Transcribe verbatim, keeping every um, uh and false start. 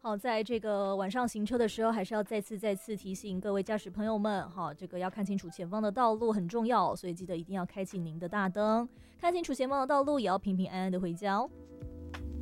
好，在这个晚上行车的时候，还是要再次再次提醒各位驾驶朋友们，哈，这个要看清楚前方的道路很重要，所以记得一定要开启您的大灯，看清楚前方的道路，也要平平安安的回家哦。